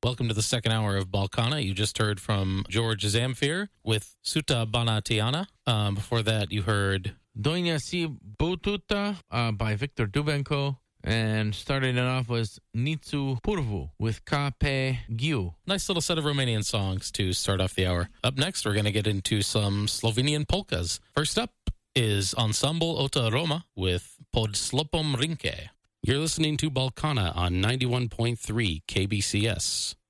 Welcome to the second hour of Balkana. You just heard from George Zamfir with Suta Banatiana. Before that, you heard Doña Si Bututa by Victor Dubenko. And starting it off was Nitsu Purvu with Kape Giu. Nice little set of Romanian songs to start off the hour. Up next, we're going to get into some Slovenian polkas. First up is Ensemble Ota Roma with Pod Slopom Rinke. You're listening to Balkana on 91.3 KBCS.